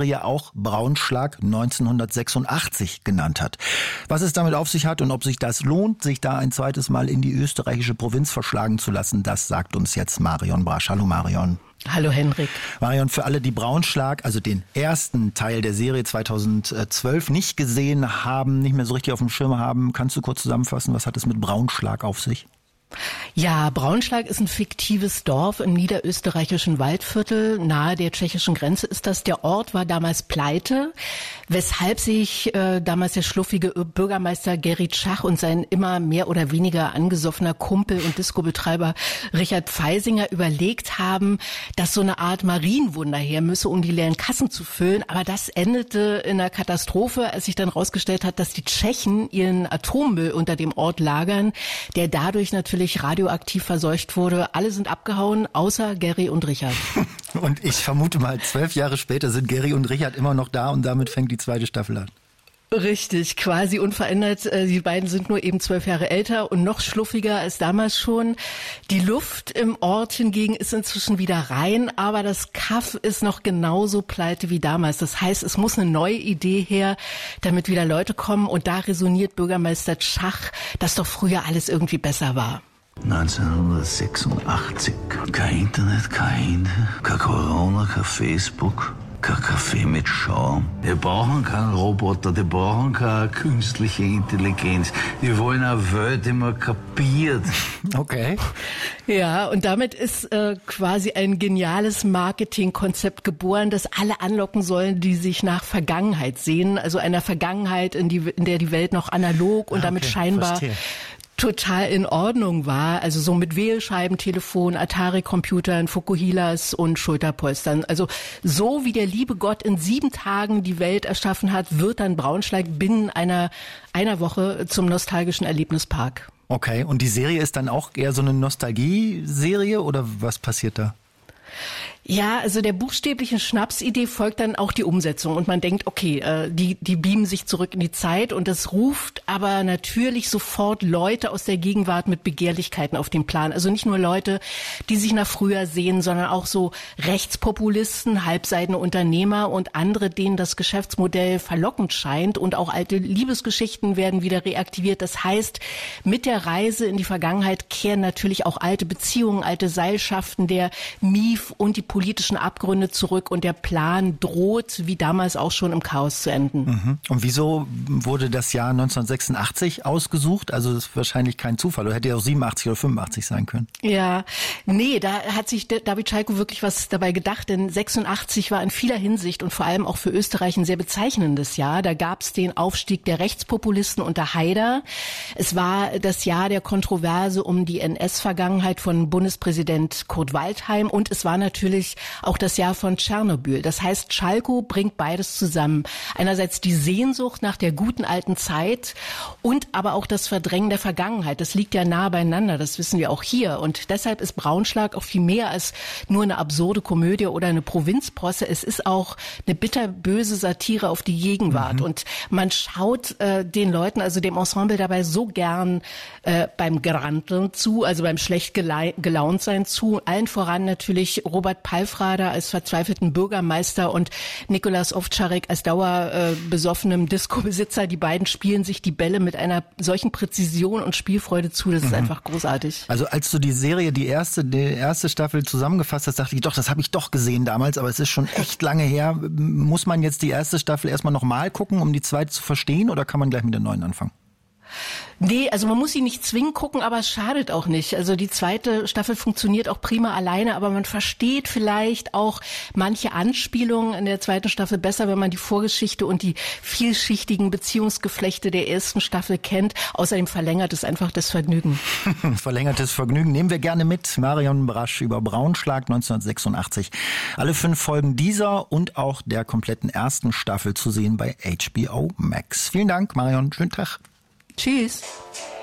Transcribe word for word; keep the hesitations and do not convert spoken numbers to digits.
Serie auch Braunschlag neunzehnhundertsechsundachtzig genannt hat. Was es damit auf sich hat und ob sich das lohnt, sich da ein zweites Mal in die österreichische Provinz verschlagen zu lassen, das sagt uns jetzt Marion Brasch. Hallo Marion. Hallo Henrik. Marion, für alle, die Braunschlag, also den ersten Teil der Serie zweitausendzwölf nicht gesehen haben, nicht mehr so richtig auf dem Schirm haben, kannst du kurz zusammenfassen, was hat es mit Braunschlag auf sich? Ja, Braunschlag ist ein fiktives Dorf im niederösterreichischen Waldviertel. Nahe der tschechischen Grenze ist das. Der Ort war damals pleite, weshalb sich äh, damals der schluffige Bürgermeister Gerrit Schach und sein immer mehr oder weniger angesoffener Kumpel und Discobetreiber Richard Pfeisinger überlegt haben, dass so eine Art Marienwunder her müsse, um die leeren Kassen zu füllen. Aber das endete in einer Katastrophe, als sich dann rausgestellt hat, dass die Tschechen ihren Atommüll unter dem Ort lagern, der dadurch natürlich radioaktiv verseucht wurde. Alle sind abgehauen, außer Gary und Richard. Und ich vermute mal, zwölf Jahre später sind Gary und Richard immer noch da und damit fängt die zweite Staffel an. Richtig, quasi unverändert. Die beiden sind nur eben zwölf Jahre älter und noch schluffiger als damals schon. Die Luft im Ort hingegen ist inzwischen wieder rein, aber das Kaff ist noch genauso pleite wie damals. Das heißt, es muss eine neue Idee her, damit wieder Leute kommen. Und da resoniert Bürgermeister Schach, dass doch früher alles irgendwie besser war. neunzehnhundertsechsundachtzig. Kein Internet, kein Handy, kein Corona, kein Facebook, kein Kaffee mit Schaum. Die brauchen keinen Roboter, die brauchen keine künstliche Intelligenz. Die wollen eine Welt, die man kapiert. Okay. Ja, und damit ist äh, quasi ein geniales Marketingkonzept geboren, das alle anlocken sollen, die sich nach Vergangenheit sehen. Also einer Vergangenheit, in, die, in der die Welt noch analog und ah, okay, damit scheinbar verstehe. Total in Ordnung war, also so mit Wählscheiben, Telefon, Atari-Computern, Fukuhilas und Schulterpolstern. Also so wie der liebe Gott in sieben Tagen die Welt erschaffen hat, wird dann Braunschlag binnen einer, einer Woche zum nostalgischen Erlebnispark. Okay, und die Serie ist dann auch eher so eine Nostalgie-Serie oder was passiert da? Ja, also der buchstäblichen Schnapsidee folgt dann auch die Umsetzung und man denkt, okay, äh, die die beamen sich zurück in die Zeit und das ruft aber natürlich sofort Leute aus der Gegenwart mit Begehrlichkeiten auf den Plan. Also nicht nur Leute, die sich nach früher sehen, sondern auch so Rechtspopulisten, halbseidene Unternehmer und andere, denen das Geschäftsmodell verlockend scheint und auch alte Liebesgeschichten werden wieder reaktiviert. Das heißt, mit der Reise in die Vergangenheit kehren natürlich auch alte Beziehungen, alte Seilschaften, der Mief und die politischen Abgründe zurück und der Plan droht, wie damals auch schon im Chaos zu enden. Mhm. Und wieso wurde das Jahr neunzehnhundertsechsundachtzig ausgesucht? Also das ist wahrscheinlich kein Zufall. Oder hätte ja auch siebenundachtzig oder fünfundachtzig sein können. Ja, nee, da hat sich David Schalko wirklich was dabei gedacht, denn sechsundachtzig war in vieler Hinsicht und vor allem auch für Österreich ein sehr bezeichnendes Jahr. Da gab es den Aufstieg der Rechtspopulisten unter Haider. Es war das Jahr der Kontroverse um die N S-Vergangenheit von Bundespräsident Kurt Waldheim und es war natürlich auch das Jahr von Tschernobyl. Das heißt, Schalko bringt beides zusammen. Einerseits die Sehnsucht nach der guten alten Zeit und aber auch das Verdrängen der Vergangenheit. Das liegt ja nah beieinander, das wissen wir auch hier. Und deshalb ist Braunschlag auch viel mehr als nur eine absurde Komödie oder eine Provinzposse. Es ist auch eine bitterböse Satire auf die Gegenwart. Mhm. Und man schaut äh, den Leuten, also dem Ensemble dabei so gern äh, beim Granteln zu, also beim schlecht gelei- gelaunt sein zu. Allen voran natürlich Robert Palfrader als verzweifelten Bürgermeister und Nikolaus Ovtcharek als dauerbesoffenem äh, Disco-Besitzer. Die beiden spielen sich die Bälle mit einer solchen Präzision und Spielfreude zu. Das ist mhm. einfach großartig. Also als du die Serie, die erste, die erste Staffel zusammengefasst hast, dachte ich, doch, das habe ich doch gesehen damals, aber es ist schon echt lange her. Muss man jetzt die erste Staffel erstmal nochmal gucken, um die zweite zu verstehen, oder kann man gleich mit der neuen anfangen? Nee, also man muss sie nicht zwingend gucken, aber es schadet auch nicht. Also die zweite Staffel funktioniert auch prima alleine, aber man versteht vielleicht auch manche Anspielungen in der zweiten Staffel besser, wenn man die Vorgeschichte und die vielschichtigen Beziehungsgeflechte der ersten Staffel kennt. Außerdem verlängert es einfach das Vergnügen. Verlängertes Vergnügen nehmen wir gerne mit. Marion Brasch über Braunschlag neunzehnhundertsechsundachtzig. Alle fünf Folgen dieser und auch der kompletten ersten Staffel zu sehen bei H B O Max. Vielen Dank, Marion. Schönen Tag. Tschüss.